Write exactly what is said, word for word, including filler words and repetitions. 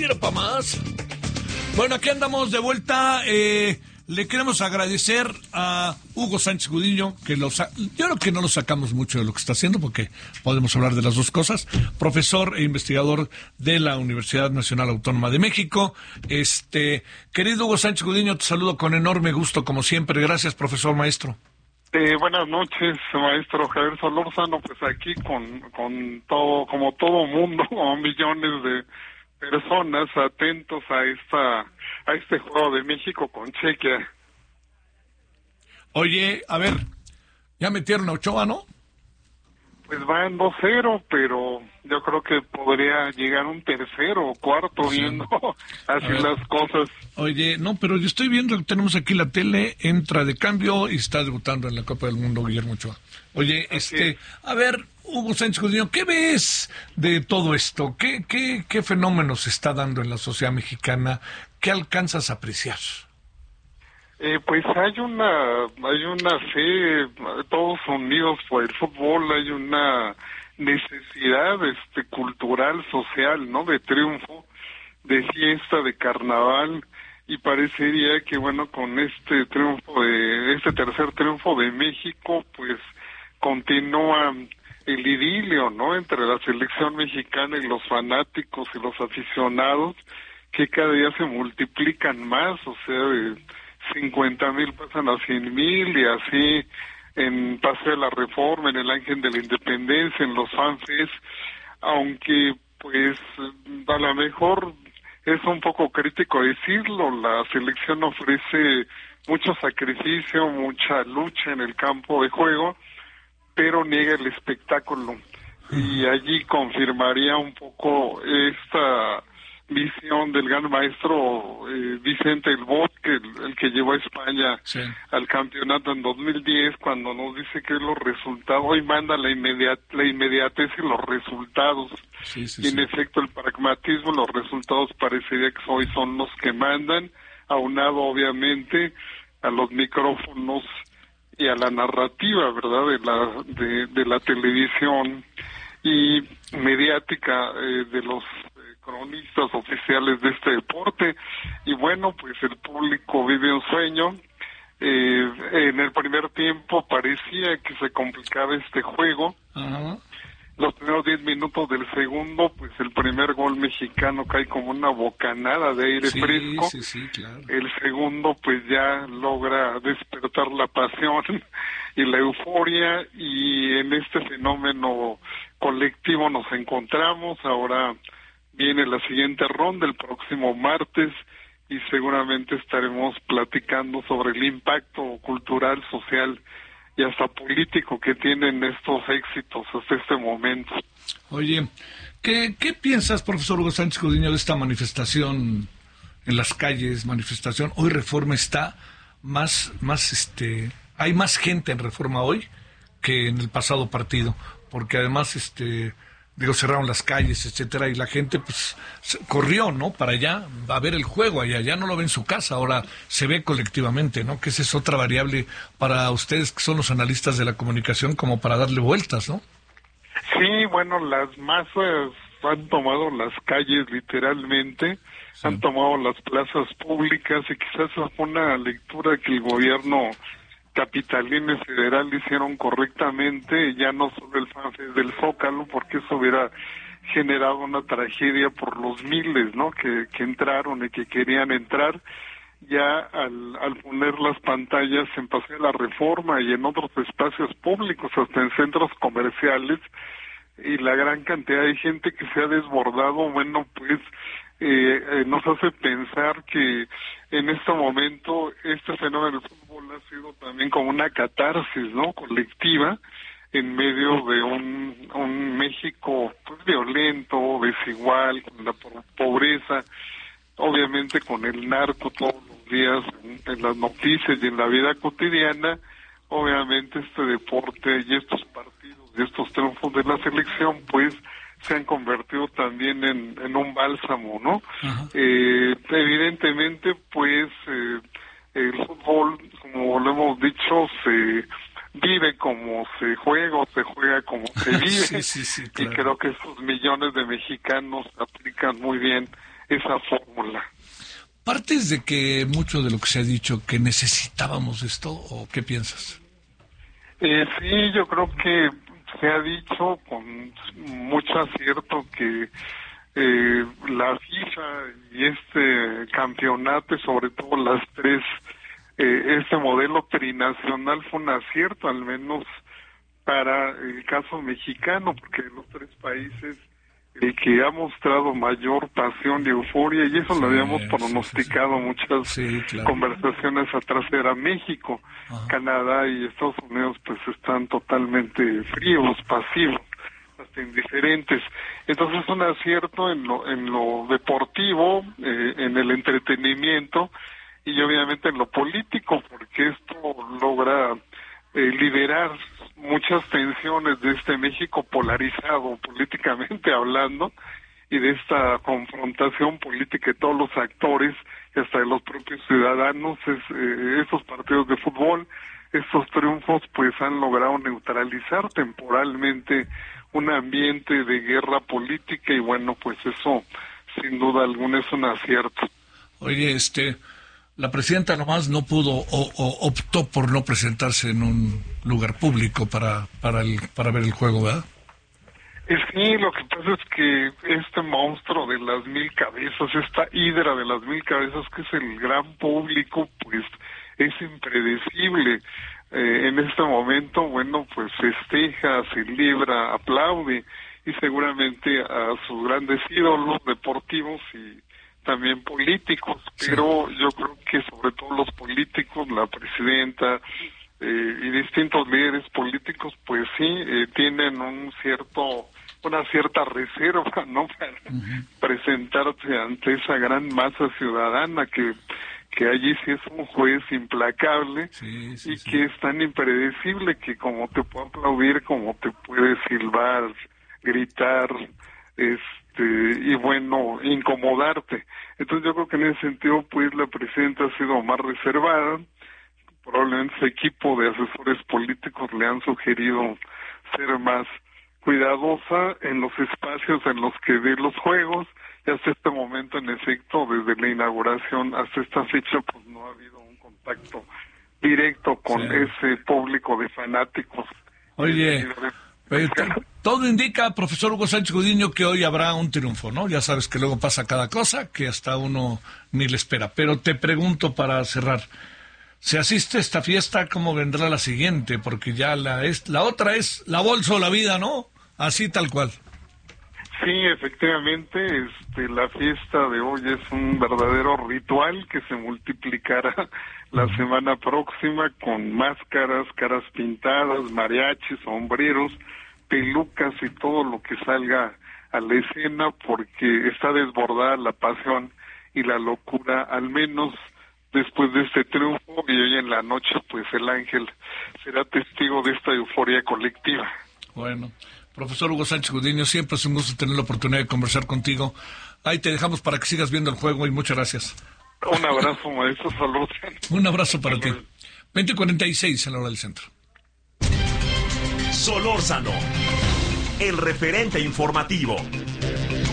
era para más. Bueno, aquí andamos de vuelta. Eh, le queremos agradecer a Hugo Sánchez Gudiño, que lo sa- yo creo que no lo sacamos mucho de lo que está haciendo, porque podemos hablar de las dos cosas. Profesor e investigador de la Universidad Nacional Autónoma de México. Este, querido Hugo Sánchez Gudiño, te saludo con enorme gusto, como siempre. Gracias, profesor, maestro. Eh, buenas noches, maestro Javier Solórzano. Pues aquí con, con todo, como todo mundo, como millones de personas atentos a esta, a este juego de México con Chequia. Oye, a ver, ya metieron a Ochoa, ¿no? Pues va en dos cero, pero yo creo que podría llegar un tercero o cuarto sí. Viendo así las cosas. Oye, no, pero yo estoy viendo que tenemos aquí la tele, entra de cambio y está debutando en la Copa del Mundo Guillermo Ochoa. Oye, así este, es. A ver, Hugo Sánchez Gudiño, ¿qué ves de todo esto? ¿Qué, qué, qué fenómeno se está dando en la sociedad mexicana? ¿Qué alcanzas a apreciar? Eh, pues hay una hay una fe, todos unidos por el fútbol, hay una necesidad este cultural, social, ¿no? De triunfo, de fiesta, de carnaval, y parecería que bueno, con este triunfo de este tercer triunfo de México, pues continúa el idilio, ¿no? Entre la selección mexicana y los fanáticos y los aficionados, que cada día se multiplican más, o sea, de cincuenta mil pasan a cien mil, y así en Paseo de la Reforma, en el Ángel de la Independencia, en los fanfests, aunque pues a lo mejor es un poco crítico decirlo, la selección ofrece mucho sacrificio, mucha lucha en el campo de juego, pero niega el espectáculo, y allí confirmaría un poco esta visión del gran maestro eh, Vicente El Bosque, el, el que llevó a España sí. al campeonato en dos mil diez, cuando nos dice que los resultados, hoy manda la, inmediat, la inmediatez y los resultados, sí, sí, y en sí. efecto el pragmatismo, los resultados parecería que hoy son los que mandan, aunado obviamente a los micrófonos y a la narrativa, ¿verdad?, de la, de, de la televisión y mediática eh, de los cronistas oficiales de este deporte. Y bueno, pues el público vive un sueño. Eh, en el primer tiempo parecía que se complicaba este juego. Uh-huh. Los primeros diez minutos del segundo, pues el primer gol mexicano cae como una bocanada de aire sí, fresco. Sí, sí, claro. El segundo, pues ya logra despertar la pasión y la euforia, y en este fenómeno colectivo nos encontramos. Ahora viene la siguiente ronda el próximo martes, y seguramente estaremos platicando sobre el impacto cultural, social y hasta político que tienen estos éxitos hasta este momento. Oye, ¿qué, qué piensas, profesor Hugo Sánchez Gudiño, de esta manifestación en las calles, manifestación? Hoy Reforma está más, más, este, hay más gente en Reforma hoy que en el pasado partido, porque además, este, digo, cerraron las calles, etcétera, y la gente pues corrió, ¿no?, para allá, a ver el juego allá, ya no lo ve en su casa, ahora se ve colectivamente, ¿no?, que esa es otra variable para ustedes que son los analistas de la comunicación, como para darle vueltas, ¿no? Sí, bueno, las masas han tomado las calles literalmente, sí. han tomado las plazas públicas, y quizás es una lectura que el gobierno capitalino y federal hicieron correctamente, ya no solo el fanfest del Zócalo, porque eso hubiera generado una tragedia por los miles, ¿no?, que, que entraron y que querían entrar. Ya al, al poner las pantallas en Paseo de la Reforma y en otros espacios públicos, hasta en centros comerciales, y la gran cantidad de gente que se ha desbordado, bueno, pues eh, eh, nos hace pensar que en este momento este fenómeno del fútbol ha sido también como una catarsis, ¿no?, colectiva, en medio de un, un México pues violento, desigual, con la pobreza, obviamente con el narco todos los días en, en las noticias y en la vida cotidiana. Obviamente este deporte y estos partidos y estos triunfos de la selección pues se han convertido también en, en un bálsamo, ¿no? Uh-huh. Eh, evidentemente pues eh, el fútbol, como lo hemos dicho, se vive como se juega o se juega como se vive. sí, sí, sí, claro. Y creo que estos millones de mexicanos aplican muy bien esa fórmula. ¿Partes de que mucho de lo que se ha dicho que necesitábamos esto o qué piensas? Eh, sí, yo creo que se ha dicho con mucho acierto que eh, la FIFA y este campeonato, y sobre todo las tres, eh, este modelo trinacional fue un acierto, al menos para el caso mexicano, porque los tres países el que ha mostrado mayor pasión y euforia, y eso sí, lo habíamos pronosticado, sí, sí, sí. muchas sí, claro. conversaciones atrás, era México. Ajá. Canadá y Estados Unidos pues están totalmente fríos, pasivos, hasta indiferentes. Entonces es un acierto en lo, en lo deportivo, eh, en el entretenimiento y obviamente en lo político, porque esto logra eh, liberar muchas tensiones de este México polarizado políticamente hablando y de esta confrontación política de todos los actores y hasta de los propios ciudadanos. Es, eh, esos partidos de fútbol, estos triunfos pues han logrado neutralizar temporalmente un ambiente de guerra política y bueno, pues eso sin duda alguna es un acierto. Oye, este... la presidenta nomás no pudo o, o optó por no presentarse en un lugar público para para el para ver el juego, ¿verdad? Sí, lo que pasa es que este monstruo de las mil cabezas, esta hidra de las mil cabezas que es el gran público, pues es impredecible. Eh, en este momento, bueno, pues festeja, celebra, aplaude y seguramente a sus grandes ídolos deportivos y también políticos, pero sí. Yo creo que sobre todo los políticos, la presidenta eh, y distintos líderes políticos, pues sí, eh, tienen un cierto, una cierta reserva, ¿no? Para uh-huh. presentarse ante esa gran masa ciudadana que, que allí sí es un juez implacable sí, sí, y sí. que es tan impredecible que como te puede aplaudir, como te puede silbar, gritar, es y bueno, incomodarte. Entonces yo creo que en ese sentido pues la presidenta ha sido más reservada, probablemente su equipo de asesores políticos le han sugerido ser más cuidadosa en los espacios en los que ve los juegos, y hasta este momento en efecto, desde la inauguración hasta esta fecha pues no ha habido un contacto directo con sí. ese público de fanáticos. Oye, Pero todo indica, profesor Hugo Sánchez Gudiño, que hoy habrá un triunfo, ¿no? Ya sabes que luego pasa cada cosa, que hasta uno ni le espera. Pero te pregunto para cerrar, si asiste a esta fiesta, ¿cómo vendrá la siguiente? Porque ya la es la otra es la bolsa o la vida, ¿no? Así tal cual. Sí, efectivamente, este, la fiesta de hoy es un verdadero ritual que se multiplicará la uh-huh. semana próxima con máscaras, caras pintadas, mariachis, sombreros, pelucas y todo lo que salga a la escena, porque está desbordada la pasión y la locura, al menos después de este triunfo, y hoy en la noche pues el ángel será testigo de esta euforia colectiva. Bueno, profesor Hugo Sánchez Gudiño, siempre es un gusto tener la oportunidad de conversar contigo. Ahí te dejamos para que sigas viendo el juego y muchas gracias. Un abrazo, maestro, saludos. Un abrazo para ti. veinte cuarenta y seis en la hora del centro. Solórzano, el referente informativo.